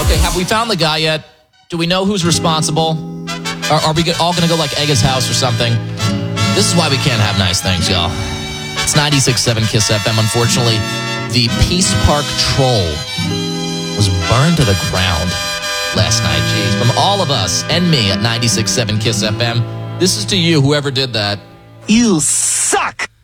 Okay, have we found the guy yet? Do we know who's responsible? Are we all going to go like egg his house or something? This is why we can't have nice things, y'all. It's 96.7 KISS FM. Unfortunately, the Peace Park troll was burned to the ground last night. Jeez. From all of us and me at 96.7 KISS FM, this is to you, whoever did that. You suck!